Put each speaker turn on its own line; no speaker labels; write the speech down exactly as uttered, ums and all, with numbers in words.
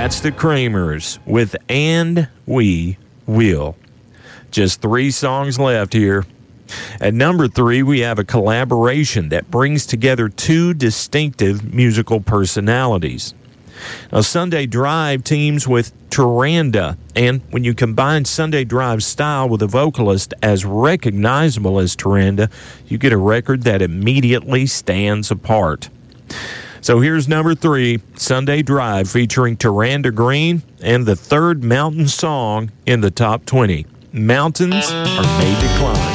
That's the Kramers with And We Will. Just three songs left here. At number three, we have a collaboration that brings together two distinctive musical personalities. Now, Sunday Drive teams with Tyranda, and when you combine Sunday Drive's style with a vocalist as recognizable as Tyranda, you get a record that immediately stands apart. So here's number three, Sunday Drive, featuring Tyranda Green, and the third mountain song in the top twenty, Mountains Are Made to Climb.